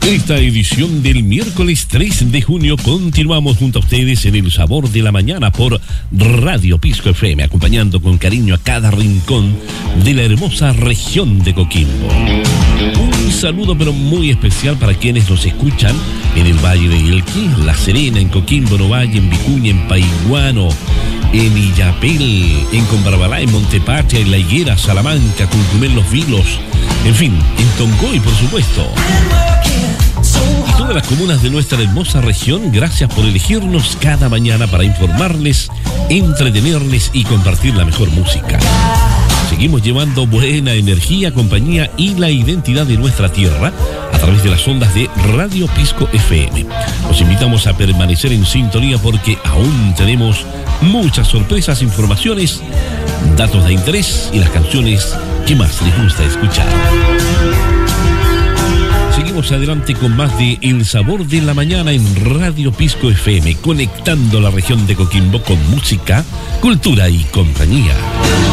Esta edición del miércoles 3 de junio continuamos junto a ustedes en El Sabor de la Mañana por Radio Pisco FM, acompañando con cariño a cada rincón de la hermosa región de Coquimbo. Un saludo pero muy especial para quienes nos escuchan en el Valle de Elqui, La Serena, en Coquimbo, Novalle, en Vicuña, en Paiguano, en Illapel, en Combarbalá, en Montepatria, en La Higuera, Salamanca, Cuncumén, Los Vilos, en fin, en Tongoy, por supuesto. Y todas las comunas de nuestra hermosa región, gracias por elegirnos cada mañana para informarles, entretenerles y compartir la mejor música. Seguimos llevando buena energía, compañía y la identidad de nuestra tierra a través de las ondas de Radio Pisco FM. Los invitamos a permanecer en sintonía porque aún tenemos muchas sorpresas, informaciones, datos de interés y las canciones que más les gusta escuchar. Seguimos adelante con más de El Sabor de la Mañana en Radio Pisco FM, conectando la región de Coquimbo con música, cultura y compañía.